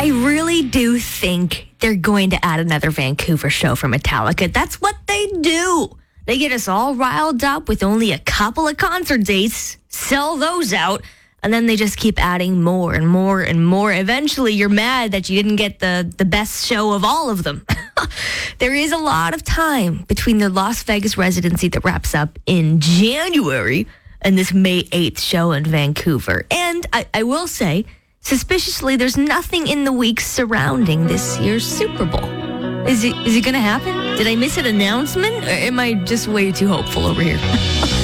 I really do think they're going to add another Vancouver show for Metallica. That's what they do. They get us all riled up with only a couple of concert dates, sell those out, and then they just keep adding more and more and more. Eventually, you're mad that you didn't get the best show of all of them. There is a lot of time between the Las Vegas residency that wraps up in January and this May 8th show in Vancouver. And I will say, suspiciously, there's nothing in the weeks surrounding this year's Super Bowl. Is it going to happen? Did I miss an announcement? Or am I just way too hopeful over here?